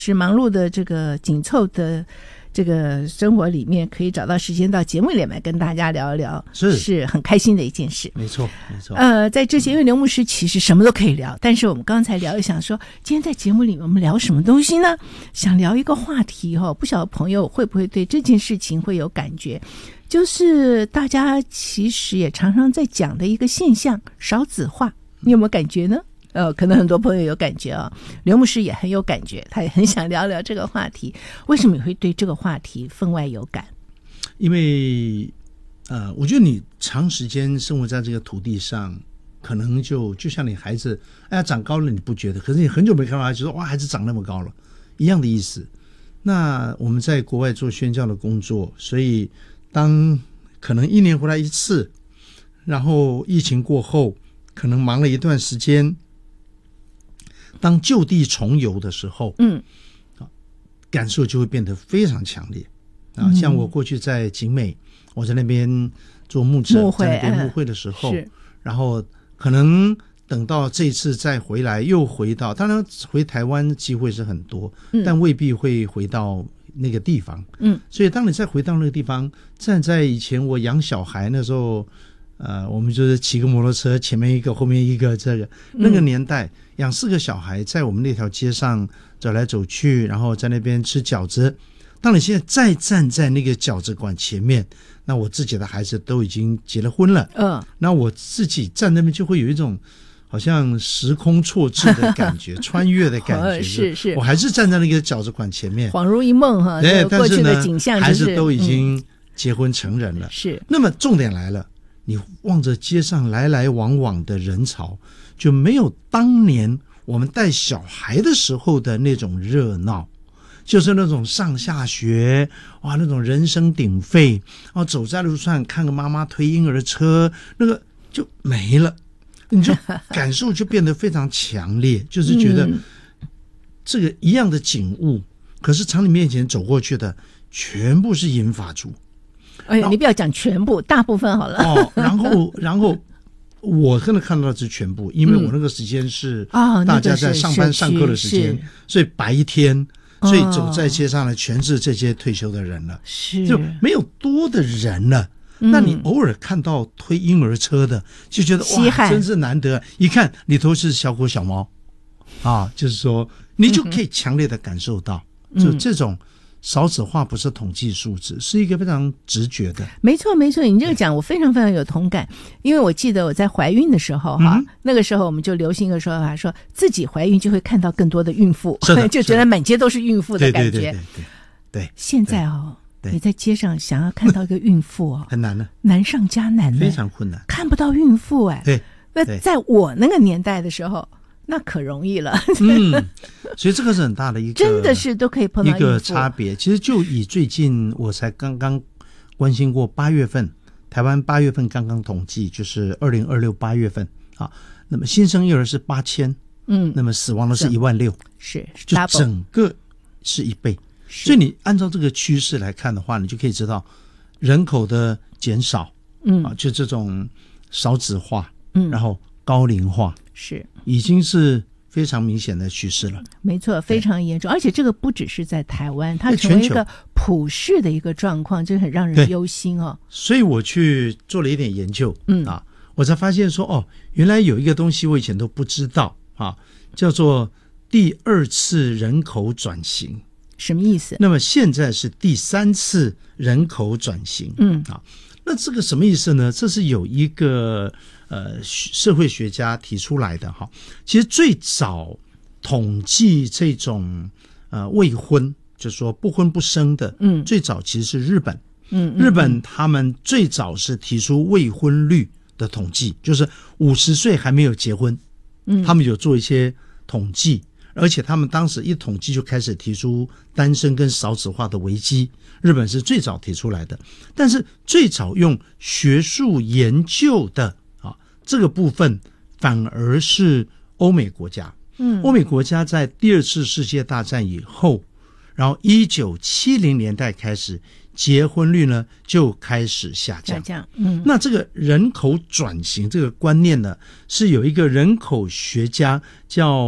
是忙碌的这个紧凑的这个生活里面，可以找到时间到节目里面跟大家聊一聊，是很开心的一件事。 没错没错。 在这些，因为刘牧师其实什么都可以聊，但是我们刚才聊一想说，今天在节目里我们聊什么东西呢？想聊一个话题不晓得朋友会不会对这件事情会有感觉，就是大家其实也常常在讲的一个现象，少子化，你有没有感觉呢？可能很多朋友有感觉刘牧师也很有感觉，他也很想聊聊这个话题。为什么你会对这个话题分外有感？ 因为我觉得你长时间生活在这个土地上，可能就像你孩子长高了你不觉得，可是你很久没看到孩子说哇孩子长那么高了，一样的意思。那我们在国外做宣教的工作，所以当可能1年回来一次，然后疫情过后可能忙了一段时间，当就地重游的时候，感受就会变得非常强烈像我过去在景美，我在那边做牧者，在那边牧会的时候，然后可能等到这次再回来，又回到，当然回台湾机会是很多，但未必会回到那个地方。所以当你再回到那个地方，站在以前我养小孩那时候，我们就是骑个摩托车，前面一个后面一个，那个年代养4个小孩在我们那条街上走来走去，然后在那边吃饺子。当你现在再站在那个饺子馆前面，那我自己的孩子都已经结了婚了，那我自己站那边就会有一种好像时空错置的感觉穿越的感觉是我还是站在那个饺子馆前面， 恍如一梦对， 过去的景象， 孩子都已经结婚成人了， 是。 那么重点来了，你望着街上来来往往的人潮，就没有当年我们带小孩的时候的那种热闹，就是那种上下学哇，那种人声鼎沸，走在路上看个妈妈推婴儿车，那个就没了，你就感受就变得非常强烈就是觉得这个一样的景物，可是朝你面前走过去的全部是银发族。 你不要讲全部，大部分好了然后我可能看到的是全部，因为我那个时间是大家在上班上课的时间，所以白天，所以走在街上的全是这些退休的人了，就没有多的人了。那你偶尔看到推婴儿车的，就觉得哇，真是难得。一看里头是小狗小猫就是说你就可以强烈的感受到，就这种少子化不是统计数字，是一个非常直觉的。 没错没错，你这个讲我非常非常有同感。因为我记得我在怀孕的时候那个时候我们就流行一个说法，说自己怀孕就会看到更多的孕妇，就觉得满街都是孕妇的感觉。对，现在你在街上想要看到一个孕妇很难的， 难上加难， 非常困难， 看不到孕妇对， 那在我那个年代的时候那可容易了所以这个是很大的一个， 真的是都可以碰到一个差别。其实就以最近我才刚刚关心过8月份，台湾8月份刚刚统计，就是2026 8月份那么新生幼儿是8000，那么死亡的是16000，是就整个是1倍。所以你按照这个趋势来看的话，你就可以知道人口的减少，就这种少子化，然后高龄化，是已经是非常明显的趋势了。没错，非常严重，而且这个不只是在台湾，它成为一个普世的一个状况，这很让人忧心所以我去做了一点研究，我才发现说原来有一个东西我以前都不知道叫做第2次人口转型。什么意思？那么现在是第3次人口转型。那这个什么意思呢？这是有一个社会学家提出来的其实最早统计这种未婚，就是说不婚不生的，最早其实是日本。日本他们最早是提出未婚率的统计，就是50岁还没有结婚，他们有做一些统计。而且他们当时一统计就开始提出单身跟少子化的危机，日本是最早提出来的。但是最早用学术研究的这个部分反而是欧美国家。欧美国家在第2次世界大战以后，然后1970年代开始，结婚率呢就开始下降。那这个人口转型这个观念呢，是有一个人口学家叫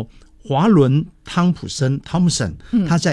华伦汤普森 Thompson，他在